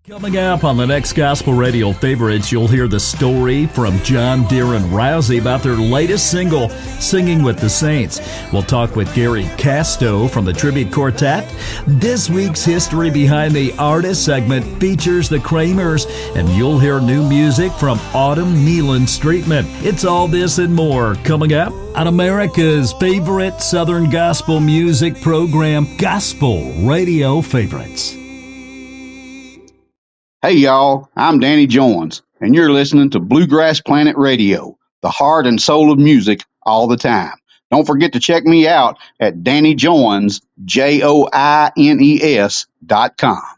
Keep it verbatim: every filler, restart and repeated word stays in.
Coming up on the next Gospel Radio Favorites, you'll hear the story from John Deere and Rousey about their latest single, Singing with the Saints. We'll talk with Gary Casto from the Tribute Quartet. This week's History Behind the Artist segment features the Kramers, and you'll hear new music from Autumn Nealon Streetman. It's all this and more coming up on America's favorite Southern gospel music program, Gospel Radio Favorites. Hey y'all, I'm Danny Jones, and you're listening to Bluegrass Planet Radio, the heart and soul of music all the time. Don't forget to check me out at Danny Jones, J O I N E S dot com.